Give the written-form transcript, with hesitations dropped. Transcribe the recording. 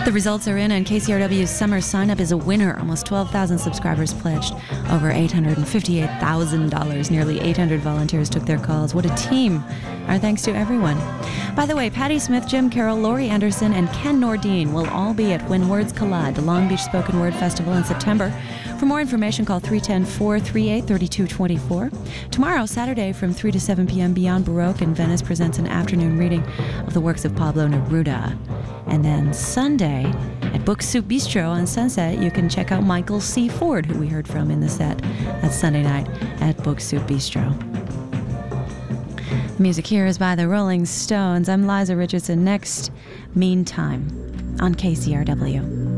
The results are in, and KCRW's summer sign-up is a winner. Almost 12,000 subscribers pledged, over $858,000. Nearly 800 volunteers took their calls. What a team. Our thanks to everyone. By the way, Patti Smith, Jim Carroll, Laurie Anderson, and Ken Nordine will all be at When Words Collide, the Long Beach Spoken Word Festival in September. For more information, call 310-438-3224. Tomorrow, Saturday, from 3 to 7 p.m., Beyond Baroque in Venice presents an afternoon reading of the works of Pablo Neruda. And then Sunday, at Book Soup Bistro on Sunset, you can check out Michael C. Ford, who we heard from in the set. That's Sunday night at Book Soup Bistro. The music here is by the Rolling Stones. I'm Liza Richardson. Next, Meantime on KCRW.